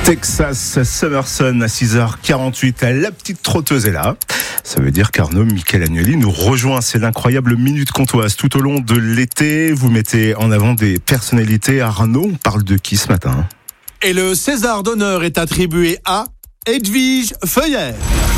Texas Summerson à 6h48. La petite trotteuse est là. Ça veut dire qu'Arnaud Michel Agnoli nous rejoint. C'est l'incroyable Minute Comtoise. Tout au long de l'été, vous mettez en avant des personnalités. Arnaud, on parle de qui ce matin ? Et le César d'honneur est attribué à Edwige Feuillère.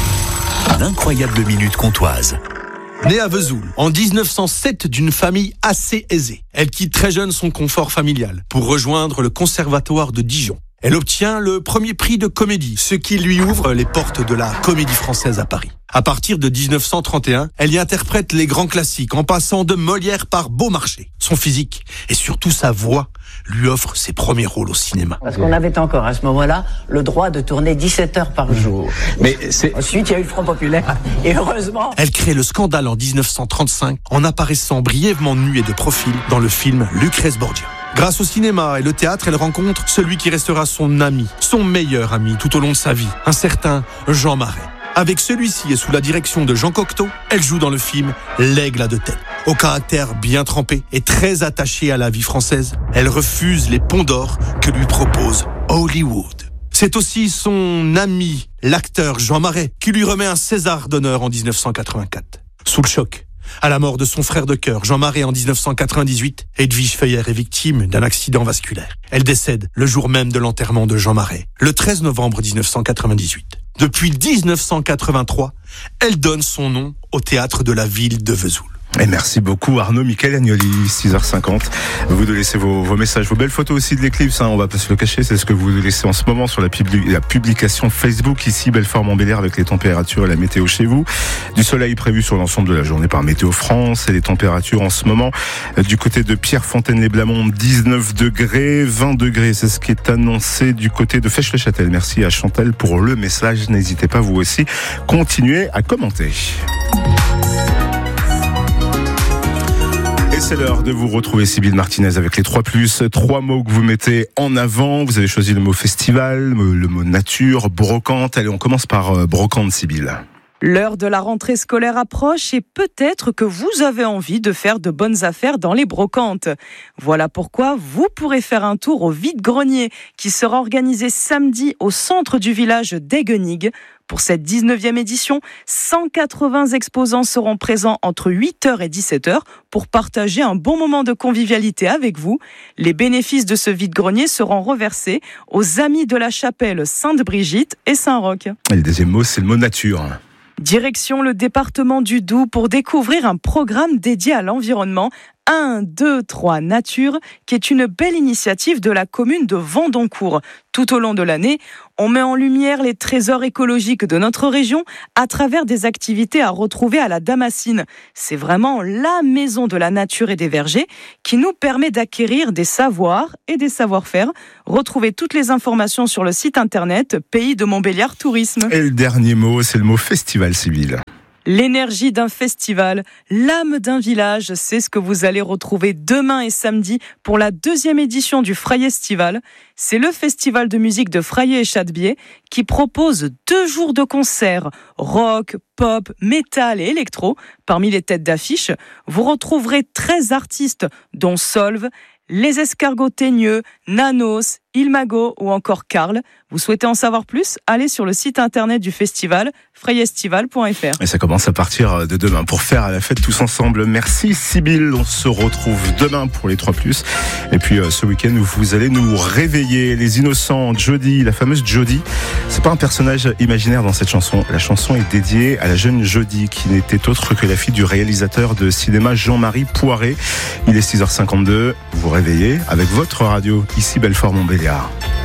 L'incroyable Minute Comtoise. Née à Vesoul en 1907 d'une famille assez aisée, elle quitte très jeune son confort familial pour rejoindre le Conservatoire de Dijon. Elle obtient le premier prix de comédie, ce qui lui ouvre les portes de la comédie française à Paris. À partir de 1931, elle y interprète les grands classiques, en passant de Molière par Beaumarchais. Son physique et surtout sa voix lui offrent ses premiers rôles au cinéma. Parce qu'on avait encore à ce moment-là le droit de tourner 17 heures par jour. Ensuite, il y a eu le Front Populaire et heureusement... Elle crée le scandale en 1935 en apparaissant brièvement nue et de profil dans le film Lucrèce Borgia. Grâce au cinéma et le théâtre, elle rencontre celui qui restera son ami, son meilleur ami tout au long de sa vie, un certain Jean Marais. Avec celui-ci et sous la direction de Jean Cocteau, elle joue dans le film L'Aigle à deux têtes. Au caractère bien trempé et très attaché à la vie française, elle refuse les ponts d'or que lui propose Hollywood. C'est aussi son ami, l'acteur Jean Marais, qui lui remet un César d'honneur en 1984. Sous le choc, à la mort de son frère de cœur, Jean Marais, en 1998, Edwige Feuillère est victime d'un accident vasculaire. Elle décède le jour même de l'enterrement de Jean Marais, le 13 novembre 1998. Depuis 1983, elle donne son nom au théâtre de la ville de Vesoul. Et merci beaucoup Arnaud Michel Agnoli, 6h50. Vous nous laissez vos messages, vos belles photos aussi de l'éclipse, on va pas se le cacher, c'est ce que vous nous laissez en ce moment sur la publication Facebook, ici Belfort-Montbéliard avec les températures et la météo chez vous. Du soleil prévu sur l'ensemble de la journée par Météo France et les températures en ce moment du côté de Pierrefontaine-les-Blamondes, 19 degrés, 20 degrés, c'est ce qui est annoncé du côté de Fèche-le-Châtel. Merci à Chantal pour le message, n'hésitez pas vous aussi, continuez à commenter. C'est l'heure de vous retrouver, Sybille Martinez, avec les 3+, 3 mots que vous mettez en avant. Vous avez choisi le mot festival, le mot nature, brocante. Allez, on commence par brocante, Sybille. L'heure de la rentrée scolaire approche et peut-être que vous avez envie de faire de bonnes affaires dans les brocantes. Voilà pourquoi vous pourrez faire un tour au vide-grenier qui sera organisé samedi au centre du village d'Eggenig. Pour cette 19e édition, 180 exposants seront présents entre 8h et 17h pour partager un bon moment de convivialité avec vous. Les bénéfices de ce vide-grenier seront reversés aux Amis de la Chapelle Sainte-Brigitte et Saint-Roch. Et le deuxième mot, c'est le mot nature. Direction le département du Doubs pour découvrir un programme dédié à l'environnement 1, 2, 3 Nature, qui est une belle initiative de la commune de Vendoncourt. Tout au long de l'année, on met en lumière les trésors écologiques de notre région à travers des activités à retrouver à la Damascine. C'est vraiment la maison de la nature et des vergers qui nous permet d'acquérir des savoirs et des savoir-faire. Retrouvez toutes les informations sur le site internet Pays de Montbéliard Tourisme. Et le dernier mot, c'est le mot festival, Sybille. L'énergie d'un festival, l'âme d'un village, c'est ce que vous allez retrouver demain et samedi pour la 2e édition du Frayestival. C'est le festival de musique de Frayeux et Châtebier qui propose 2 jours de concerts rock, pop, métal et électro. Parmi les têtes d'affiche, vous retrouverez 13 artistes dont Solve, Les Escargots Teigneux, Nanos, Ilmago ou encore Karl. Vous souhaitez en savoir plus ? Allez sur le site internet du festival, frayestival.fr. Et ça commence à partir de demain pour faire la fête tous ensemble. Merci Sybille, on se retrouve demain pour les 3+. Et puis ce week-end, vous allez nous réveiller. Les innocents, Jodie, la fameuse Jodie. C'est pas un personnage imaginaire dans cette chanson. La chanson est dédiée à la jeune Jodie, qui n'était autre que la fille du réalisateur de cinéma Jean-Marie Poiré. Il est 6h52, vous vous réveillez avec votre radio, ici Belfort-Montbéliard.